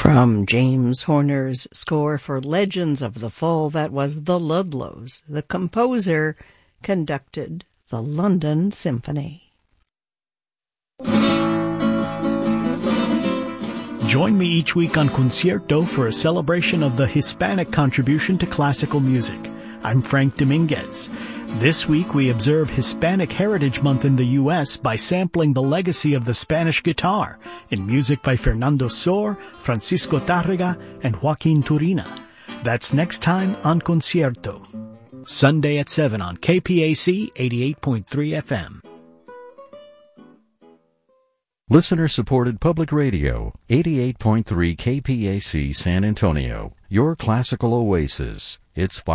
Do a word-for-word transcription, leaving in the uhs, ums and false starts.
From James Horner's score for Legends of the Fall, that was The Ludlows. The composer conducted the London Symphony. Join me each week on Concierto for a celebration of the Hispanic contribution to classical music. I'm Frank Dominguez. This week we observe Hispanic Heritage Month in the U S by sampling the legacy of the Spanish guitar in music by Fernando Sor, Francisco Tárrega, and Joaquin Turina. That's next time on Concierto. Sunday at seven on K P A C eighty-eight point three F M. Listener-supported public radio, eighty-eight point three K P A C San Antonio, your classical oasis. It's